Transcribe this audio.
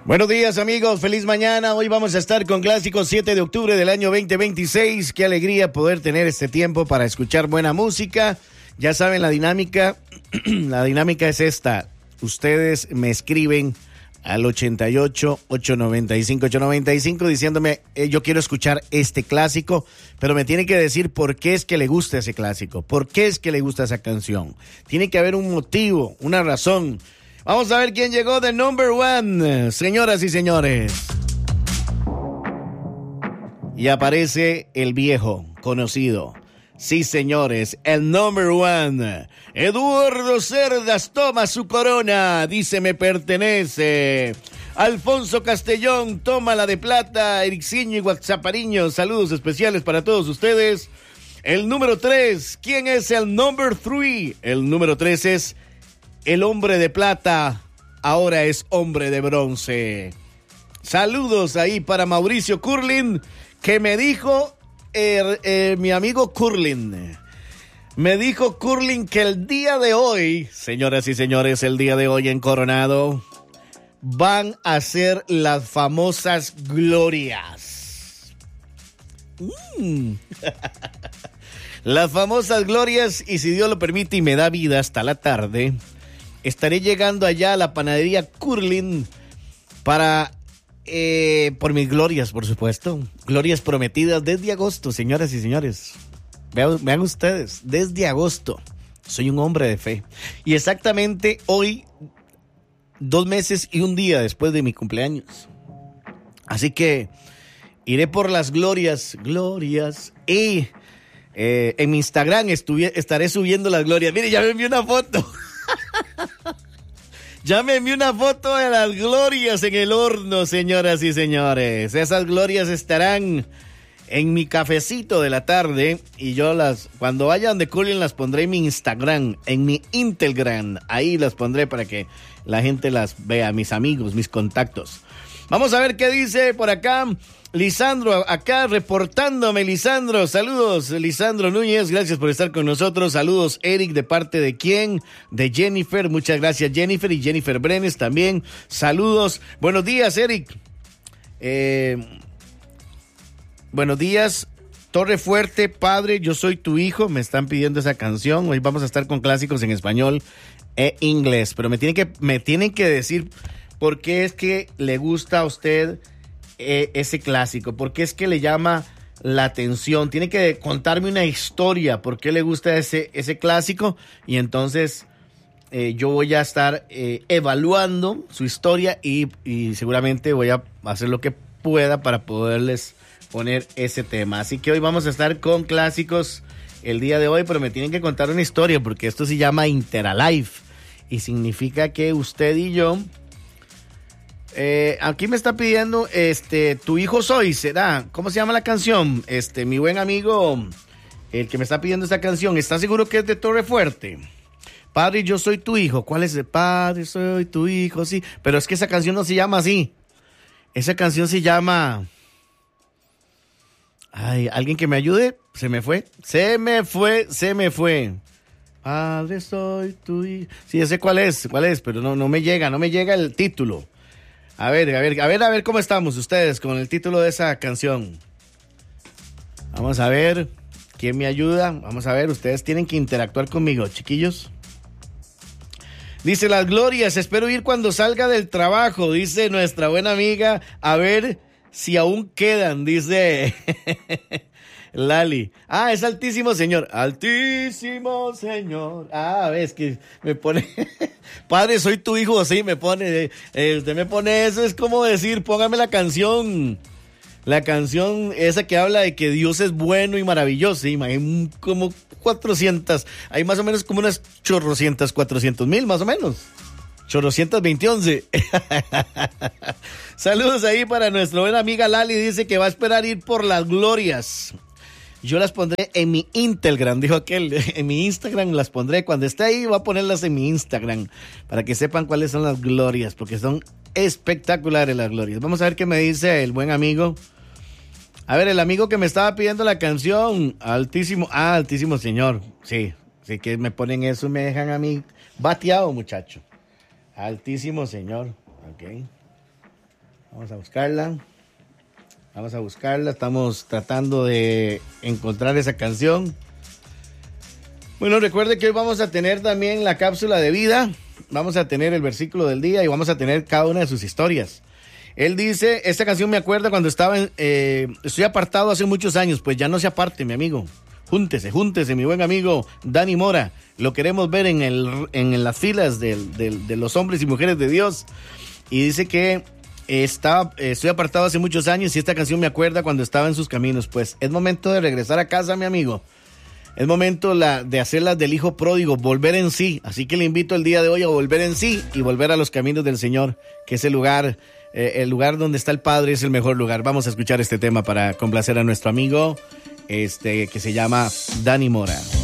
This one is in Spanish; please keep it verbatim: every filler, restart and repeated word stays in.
Buenos días, amigos, feliz mañana. Hoy vamos a estar con Clásicos siete de octubre del año veinte veintiséis. Qué alegría poder tener este tiempo para escuchar buena música. Ya saben la dinámica, la dinámica es esta. Ustedes me escriben al ochenta y ocho, ochocientos noventa y cinco, ochocientos noventa y cinco diciéndome, eh, yo quiero escuchar este clásico, pero me tiene que decir por qué es que le gusta ese clásico, por qué es que le gusta esa canción. Tiene que haber un motivo, una razón. Vamos a ver quién llegó de number one, señoras y señores. Y aparece el viejo conocido. Sí, señores, el number one. Eduardo Cerdas toma su corona, dice me pertenece. Alfonso Castellón toma la de plata. Ericciño y Guaxapariño, saludos especiales para todos ustedes. El número tres, ¿quién es el number three? El número tres es el hombre de plata, ahora es hombre de bronce. Saludos ahí para Mauricio Curlin, que me dijo, eh, eh, mi amigo Curlin, me dijo Curlin que el día de hoy, señoras y señores, el día de hoy en Coronado, van a ser las famosas glorias. Mm. Las famosas glorias, y si Dios lo permite y me da vida hasta la tarde, estaré llegando allá a la panadería Curlin para, eh, por mis glorias, por supuesto. Glorias prometidas desde agosto, señoras y señores. Vean, vean ustedes, desde agosto. Soy un hombre de fe. Y exactamente hoy, dos meses y un día después de mi cumpleaños. Así que iré por las glorias, glorias. Y eh, en mi Instagram estuve, estaré subiendo las glorias. Mire, ya me envió una foto. Ya me envió una foto de las glorias en el horno, señoras y señores. Esas glorias estarán en mi cafecito de la tarde y yo las, cuando vayan de Curlin las pondré en mi Instagram, en mi Intelgram. Ahí las pondré para que la gente las vea, mis amigos, mis contactos. Vamos a ver qué dice por acá Lisandro, acá reportándome, Lisandro. Saludos, Lisandro Núñez, gracias por estar con nosotros. Saludos, Eric, ¿de parte de quién? De Jennifer, muchas gracias, Jennifer, y Jennifer Brenes también. Saludos, buenos días, Eric. Eh, buenos días, Torre Fuerte, padre, yo soy tu hijo. Me están pidiendo esa canción. Hoy vamos a estar con clásicos en español e inglés, pero me tienen que, me tienen que decir por qué es que le gusta a usted ese clásico, por qué es que le llama la atención. Tiene que contarme una historia, por qué le gusta ese, ese clásico, y entonces eh, yo voy a estar eh, evaluando su historia y, y seguramente voy a hacer lo que pueda para poderles poner ese tema. Así que hoy vamos a estar con clásicos el día de hoy, pero me tienen que contar una historia porque esto se llama Interalive y significa que usted y yo Eh, aquí me está pidiendo, este, tu hijo soy, ¿será? ¿Cómo se llama la canción? Este, mi buen amigo, el que me está pidiendo esta canción, ¿está seguro que es de Torre Fuerte? Padre, yo soy tu hijo. ¿Cuál es el padre, soy tu hijo? Sí, pero es que esa canción no se llama así. Esa canción se llama... Ay, ¿alguien que me ayude? Se me fue, se me fue, se me fue. Padre, soy tu hijo. Sí, ya sé cuál es, cuál es, pero no, no me llega, no me llega el título. A ver, a ver, a ver, a ver cómo estamos ustedes con el título de esa canción. Vamos a ver quién me ayuda. Vamos a ver, ustedes tienen que interactuar conmigo, chiquillos. Dice Las Glorias, espero ir cuando salga del trabajo, dice nuestra buena amiga. A ver si aún quedan, dice Lali. Ah, es Altísimo Señor. Altísimo Señor. Ah, ves que me pone... Padre, soy tu hijo, sí, me pone... Eh, usted me pone eso, es como decir, póngame la canción. La canción esa que habla de que Dios es bueno y maravilloso. Sí, hay como cuatrocientas, hay más o menos como unas chorrocientas, cuatrocientos mil, más o menos. Chorrocientas veintionce. Saludos ahí para nuestra buena amiga Lali, dice que va a esperar ir por las glorias. Yo las pondré en mi Instagram, dijo aquel, en mi Instagram las pondré. Cuando esté ahí voy a ponerlas en mi Instagram para que sepan cuáles son las glorias, porque son espectaculares las glorias. Vamos a ver qué me dice el buen amigo. A ver, el amigo que me estaba pidiendo la canción, Altísimo, ah, Altísimo Señor. Sí, sí que me ponen eso y me dejan a mí bateado, muchacho. Altísimo Señor, ok. Vamos a buscarla. Vamos a buscarla. Estamos tratando de encontrar esa canción. Bueno, recuerde que hoy vamos a tener también la cápsula de vida. Vamos a tener el versículo del día y vamos a tener cada una de sus historias. Él dice, esta canción me acuerda cuando estaba en, eh, estoy apartado hace muchos años. Pues ya no se aparte, mi amigo. Júntese, júntese, mi buen amigo Dani Mora. Lo queremos ver en, el, en las filas del, del, de los hombres y mujeres de Dios. Y dice que estaba, eh, estoy apartado hace muchos años y esta canción me acuerda cuando estaba en sus caminos. Pues es momento de regresar a casa, mi amigo. Es momento la, de hacer las del hijo pródigo, volver en sí. Así que le invito el día de hoy a volver en sí y volver a los caminos del Señor, que es el lugar, eh, el lugar donde está el Padre, es el mejor lugar. Vamos a escuchar este tema para complacer a nuestro amigo, este, que se llama Dani Mora.